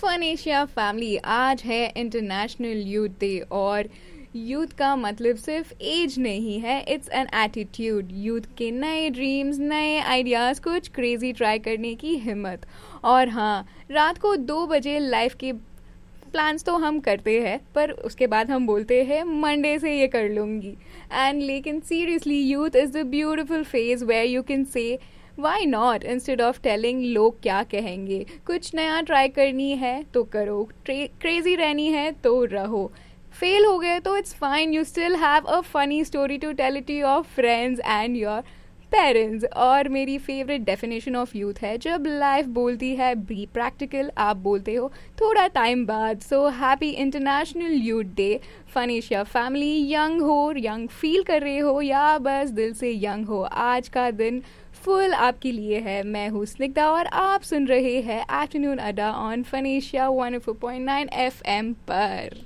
Fun Asia family, आज है international youth day और यूथ का मतलब सिर्फ एज नहीं है, इट्स एन एटीट्यूड। यूथ के नए ड्रीम्स, नए आइडियाज़, कुछ क्रेजी ट्राई करने की हिम्मत। और हाँ, रात को 2 बजे लाइफ के प्लान्स तो हम करते हैं, पर उसके बाद हम बोलते हैं मंडे से ये कर लूँगी। एंड लेकिन seriously, youth is the beautiful phase where you can say why not instead of telling लोग क्या कहेंगे। कुछ नया ट्राई करनी है तो करो, क्रेजी रहनी है तो रहो। फेल हो गए तो it's fine, you still have a funny story to tell it to your friends and your parents. और मेरी फेवरेट डेफिनेशन ऑफ यूथ है, जब लाइफ बोलती है बी प्रैक्टिकल, आप बोलते हो थोड़ा टाइम बाद। So happy international youth day fun Asia family. Young हो, यंग फील कर रहे हो या बस दिल से यंग हो, आज का दिन फुल आपके लिए है। मैं हूँ स्निग्धा और आप सुन रहे हैं आफ्टरनून अड्डा ऑन फन एशिया 104.9 FM पर।